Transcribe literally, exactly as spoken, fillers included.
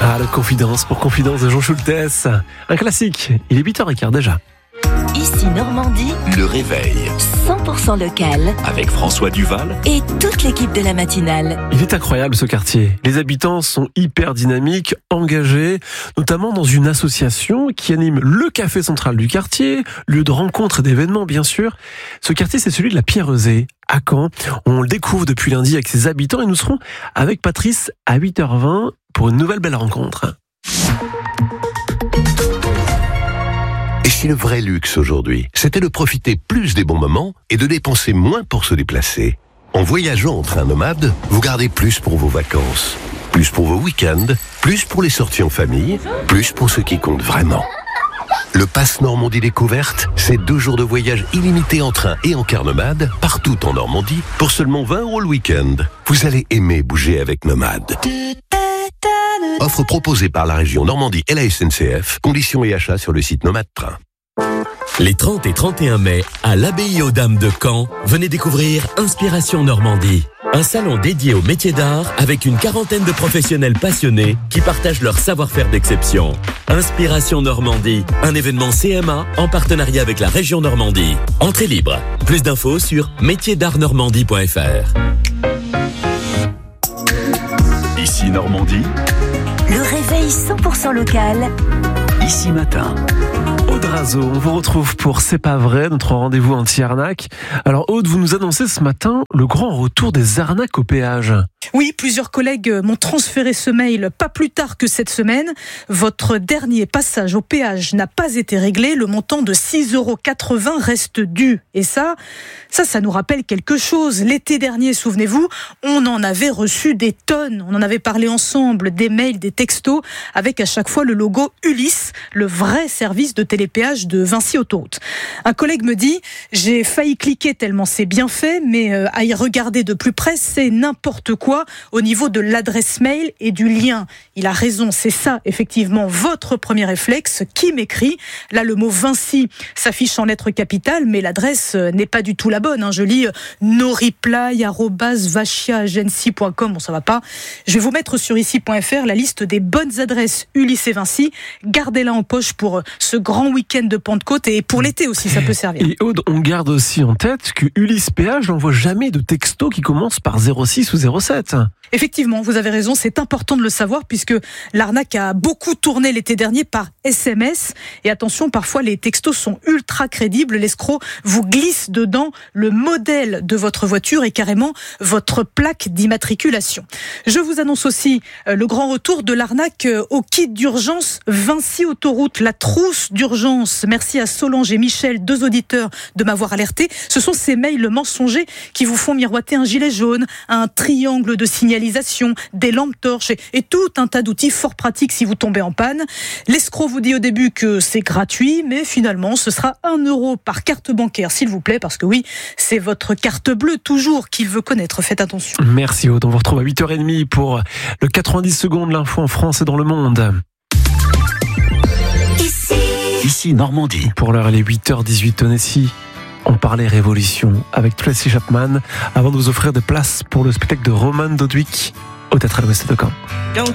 Ah, le Confidence pour Confidence de Jean Schultes. Un classique, il est huit heures quinze déjà. Ici Normandie, Le réveil cent pour cent local avec François Duval. et toute l'équipe de la matinale. Il est incroyable ce quartier. Les habitants sont hyper dynamiques, engagés, notamment dans une association qui anime le café central du quartier, lieu de rencontres et d'événements bien sûr. Ce quartier, c'est celui de la Pierrezée, à Caen. On le découvre depuis lundi avec ses habitants et nous serons avec Patrice à huit heures vingt pour une nouvelle belle rencontre. Et si le vrai luxe aujourd'hui, c'était de profiter plus des bons moments et de dépenser moins pour se déplacer? En voyageant en train nomade, vous gardez plus pour vos vacances, plus pour vos week-ends, plus pour les sorties en famille, plus pour ce qui compte vraiment. Le Pass Normandie Découverte, c'est deux jours de voyage illimité en train et en car nomade, partout en Normandie, pour seulement vingt euros le week-end. Vous allez aimer bouger avec Nomade. Offre proposée par la région Normandie et la S N C F. Conditions et achats sur le site Nomade Train. Les trente et trente et un mai, à l'Abbaye aux Dames de Caen, venez découvrir Inspiration Normandie. Un salon dédié aux métiers d'art avec une quarantaine de professionnels passionnés qui partagent leur savoir-faire d'exception. Inspiration Normandie, un événement C M A en partenariat avec la région Normandie. Entrée libre. Plus d'infos sur métiers d'art normandie point f r. Ici Normandie, Le réveil cent pour cent local. ici matin. Aude Razo, on vous retrouve pour C'est pas vrai, notre rendez-vous anti-arnaque. Alors Aude, vous nous annoncez ce matin le grand retour des arnaques au péage. Oui, plusieurs collègues m'ont transféré ce mail pas plus tard que cette semaine. Votre dernier passage au péage n'a pas été réglé. Le montant de six euros quatre-vingts reste dû. Et ça, ça, ça nous rappelle quelque chose. L'été dernier, souvenez-vous, on en avait reçu des tonnes. On en avait parlé ensemble, des mails, des textos, avec à chaque fois le logo Ulysse, le vrai service de télépéage de Vinci Autoroute. Un collègue me dit, j'ai failli cliquer tellement c'est bien fait, mais euh, à y regarder de plus près, c'est n'importe quoi au niveau de l'adresse mail et du lien. Il a raison, c'est ça effectivement votre premier réflexe. Qui m'écrit? Là, le mot Vinci s'affiche en lettres capitales, mais l'adresse n'est pas du tout la bonne. Hein. Je lis noreply arobase vachia agency point com. Bon, ça va pas. Je vais vous mettre sur ici point f r la liste des bonnes adresses Ulysse et Vinci. Gardez-la en poche pour ce grand week-end de Pentecôte et pour l'été aussi, ça peut servir. Et Aude, on garde aussi en tête que Ulysse Péage n'envoie jamais de texto qui commence par zéro six ou zéro sept. Effectivement, vous avez raison, c'est important de le savoir puisque l'arnaque a beaucoup tourné l'été dernier par S M S. Et attention, parfois les textos sont ultra crédibles. L'escroc vous glisse dedans le modèle de votre voiture et carrément votre plaque d'immatriculation. Je vous annonce aussi le grand retour de l'arnaque au kit d'urgence Vinci Autoroute, la trousse d'urgence. Merci à Solange et Michel, deux auditeurs, de m'avoir alerté. Ce sont ces mails mensongers qui vous font miroiter un gilet jaune, un triangle de signalisation, des lampes torches et, et tout un tas d'outils fort pratiques si vous tombez en panne. L'escroc vous dit au début que c'est gratuit, mais finalement ce sera un euro par carte bancaire, s'il vous plaît, parce que oui, c'est votre carte bleue toujours qu'il veut connaître. Faites attention. Merci Aude, on vous retrouve à huit heures trente pour le quatre-vingt-dix secondes l'info en France et dans le monde. Ici, Ici Normandie. Pour l'heure, il est huit heures dix-huit, Tennessee. On parlait révolution avec Tracy Chapman avant de vous offrir des places pour le spectacle de Roman Dodwick au Théâtre à l'Ouest de Caen.